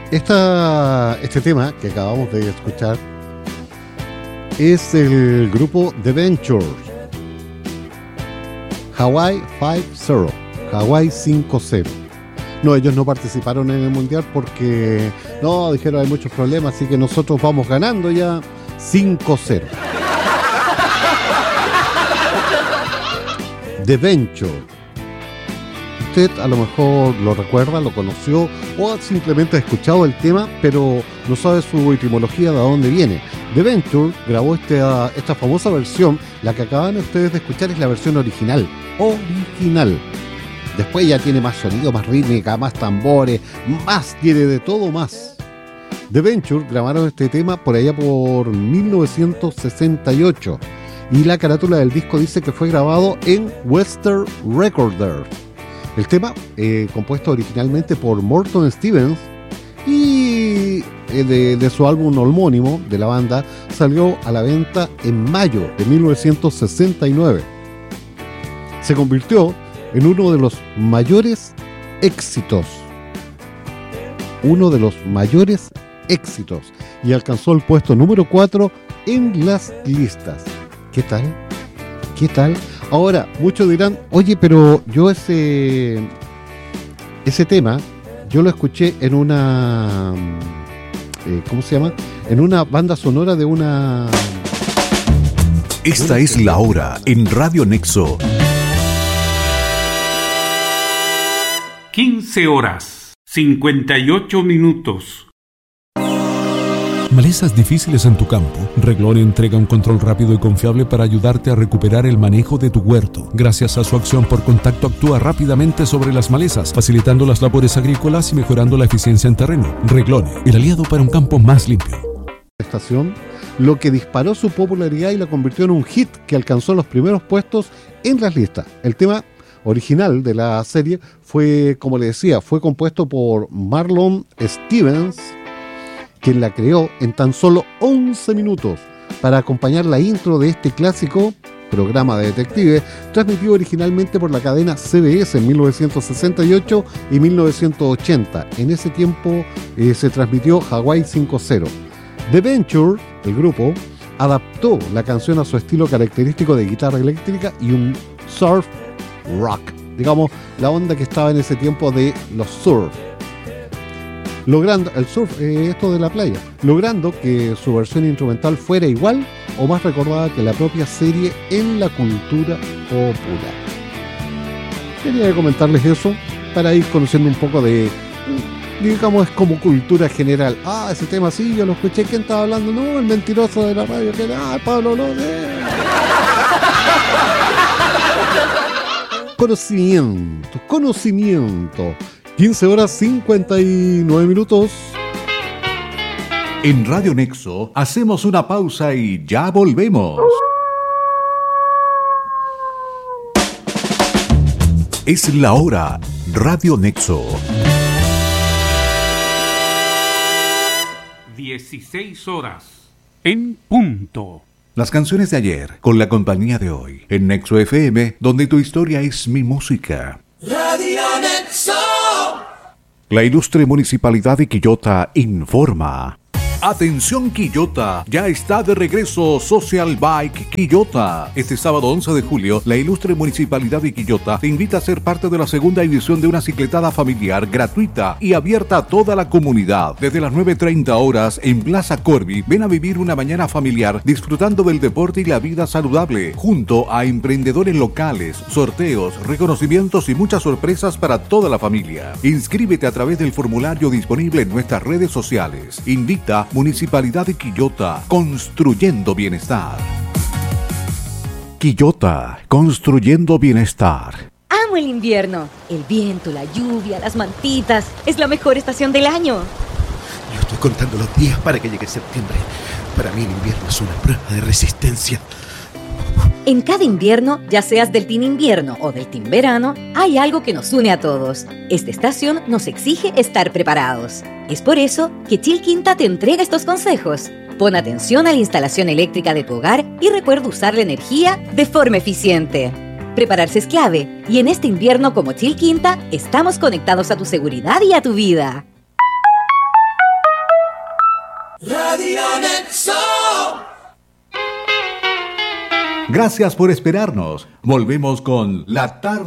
Este tema que acabamos de escuchar es el grupo The Ventures, Hawaii 5-0, Hawaii 5-0. No, ellos no participaron en el mundial porque no, dijeron hay muchos problemas, así que nosotros vamos ganando ya 5-0. The Venture. Usted a lo mejor lo recuerda, lo conoció o simplemente ha escuchado el tema, pero no sabe su etimología de dónde viene. The Venture grabó esta famosa versión, la que acaban ustedes de escuchar es la versión original. Después ya tiene más sonido, más rítmica, más tambores, más, tiene de todo más. The Venture grabaron este tema por allá por 1968 y la carátula del disco dice que fue grabado en Western Recorder. El tema, compuesto originalmente por Morton Stevens y de su álbum homónimo de la banda, salió a la venta en mayo de 1969. Se convirtió en uno de los mayores éxitos y alcanzó el puesto número 4 en las listas. ¿Qué tal? Ahora, muchos dirán, oye, pero yo ese tema, yo lo escuché en una, ¿cómo se llama? En una banda sonora de una... Esta es la hora en Radio Nexo. 15 horas, 58 minutos. Malezas difíciles en tu campo. Reglone entrega un control rápido y confiable para ayudarte a recuperar el manejo de tu huerto. Gracias a su acción por contacto actúa rápidamente sobre las malezas, facilitando las labores agrícolas y mejorando la eficiencia en terreno. Reglone, el aliado para un campo más limpio. Estación, lo que disparó su popularidad y la convirtió en un hit que alcanzó los primeros puestos en las listas. El tema original de la serie fue, como le decía, fue compuesto por Marlon Stevens, quien la creó en tan solo 11 minutos para acompañar la intro de este clásico programa de detectives transmitido originalmente por la cadena CBS en 1968 y 1980. En ese tiempo se transmitió Hawaii 5-0. The Venture, el grupo, adaptó la canción a su estilo característico de guitarra eléctrica y un surf rock, digamos, la onda que estaba en ese tiempo de los surf. Logrando el surf, esto de la playa, logrando que su versión instrumental fuera igual o más recordada que la propia serie en la cultura popular. Quería comentarles eso para ir conociendo un poco de, digamos, es como cultura general. Ah, ese tema sí, yo lo escuché. ¿Quién estaba hablando? No, el mentiroso de la radio, que era Pablo López. Conocimiento. 15 horas 59 minutos. En Radio Nexo hacemos una pausa y ya volvemos. Es la hora. Radio Nexo. 16 horas en punto. Las canciones de ayer con la compañía de hoy en Nexo FM, donde tu historia es mi música. Radio Nexo. La ilustre Municipalidad de Quillota informa. Atención Quillota, ya está de regreso Social Bike Quillota. Este sábado 11 de julio, la ilustre Municipalidad de Quillota te invita a ser parte de la segunda edición de una cicletada familiar gratuita y abierta a toda la comunidad. Desde las 9:30 horas en Plaza Corby, ven a vivir una mañana familiar disfrutando del deporte y la vida saludable, junto a emprendedores locales, sorteos, reconocimientos y muchas sorpresas para toda la familia. Inscríbete a través del formulario disponible en nuestras redes sociales. Invita Municipalidad de Quillota, construyendo bienestar. Quillota, construyendo bienestar. Amo el invierno. El viento, la lluvia, las mantitas. Es la mejor estación del año. Yo estoy contando los días para que llegue septiembre. Para mí el invierno es una prueba de resistencia. En cada invierno, ya seas del team invierno o del team verano, hay algo que nos une a todos. Esta estación nos exige estar preparados. Es por eso que Chilquinta te entrega estos consejos. Pon atención a la instalación eléctrica de tu hogar y recuerda usar la energía de forma eficiente. Prepararse es clave y en este invierno como Chilquinta estamos conectados a tu seguridad y a tu vida. Radio Anexo. Gracias por esperarnos. Volvemos con La Tarde